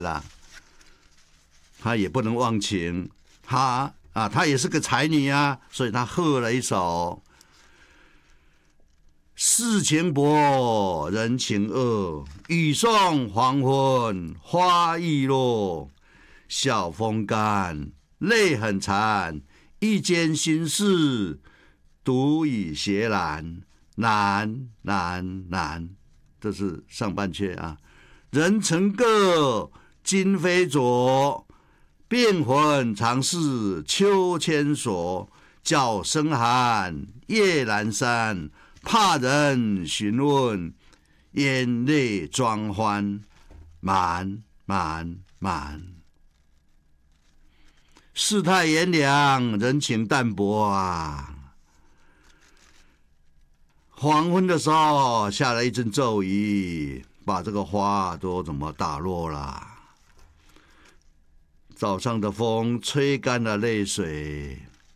啦，她也不能忘情，她也是个才女啊，所以她和了一首。世情薄，人情恶，雨送黄昏，花易落。晓风干，泪很残，一间心事，独倚斜栏，难难难。这是上半阙啊。人成各，今非昨，变魂常是秋千索。角声寒，夜阑珊，怕人询问，眼泪装欢，满满满。世态炎凉，人情淡薄啊。黄昏的时候下了一阵骤雨，把这个花都怎么打落了。早上的风吹干了泪水，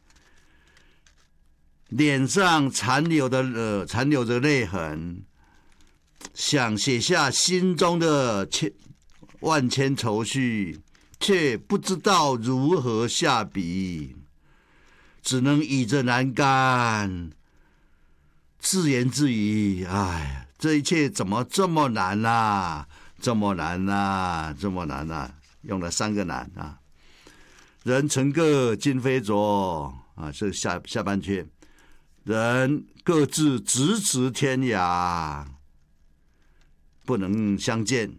脸上残留着泪痕，想写下心中的万千愁绪，却不知道如何下笔，只能倚着栏杆自言自语：哎，这一切怎么这么难啊，这么难啊，这么难啊。用了3个难啊。人成各，今非昨啊，是下半阙。人各自咫尺天涯，不能相见。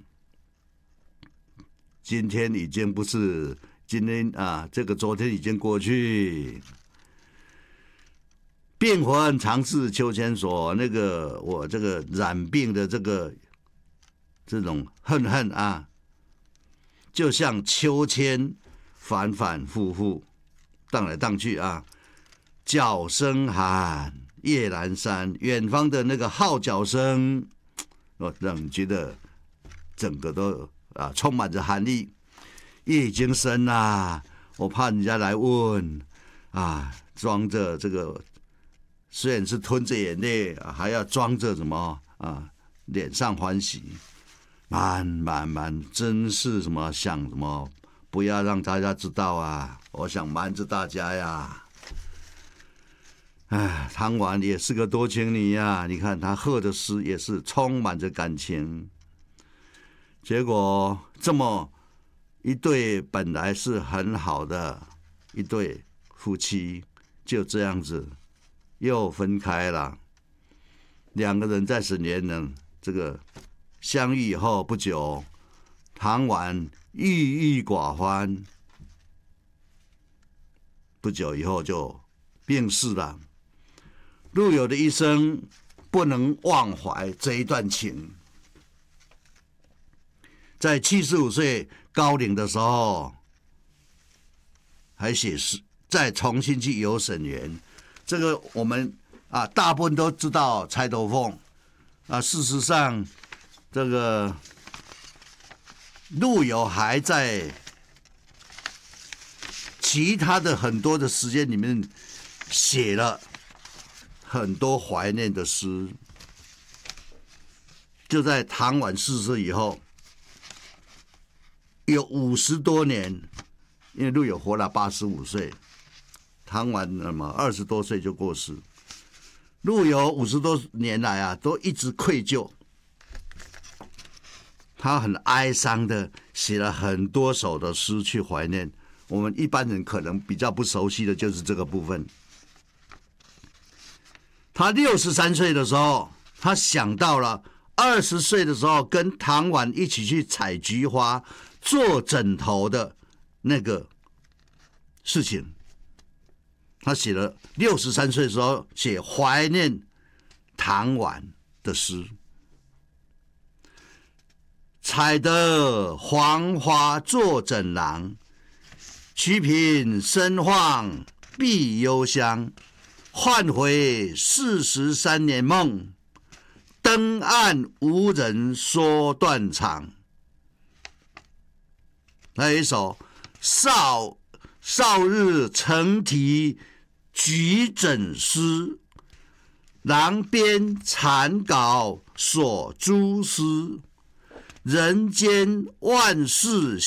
今天已经不是今天啊，这个昨天已经过去。变魂常是秋千索，那个我这个染病的这种恨啊，就像秋千反反复复荡来荡去啊。角声寒，夜阑珊，远方的那个号角声，让你觉得整个都充满着寒意。夜已经深啦，我怕人家来问啊，装着这个虽然是吞着眼泪，还要装着什么啊？脸上欢喜，满，真是什么想什么，不要让大家知道啊！我想瞒着大家呀。哎，唐婉也是个多情女呀，你看她贺的诗也是充满着感情，结果这么一对本来是很好的一对夫妻，就这样子又分开了。2个人在沈园呢，这个相遇以后不久，唐婉郁郁寡欢，不久以后就病逝了。陆游的一生不能忘怀这一段情，在75岁高龄的时候，还写诗，再重新去游沈园。这个我们大部分都知道钗头凤事实上，这个陆游还在其他的很多的时间里面写了很多怀念的诗。就在唐婉逝世以后，有50多年，因为陆游活了85岁，唐婉20多岁就过世。陆游50多年来都一直愧疚，他很哀伤的写了很多首的诗去怀念。我们一般人可能比较不熟悉的就是这个部分。他63岁的时候，他想到了20岁的时候跟唐婉一起去采菊花做枕头的那个事情。他写了63岁的时候写怀念唐婉的诗。采得黄花作枕廊，曲屏深晃碧幽香。唤回43年梦，登岸无人说断肠。还有一首少日成题举枕诗，廊边残稿锁蛛丝。 人间万事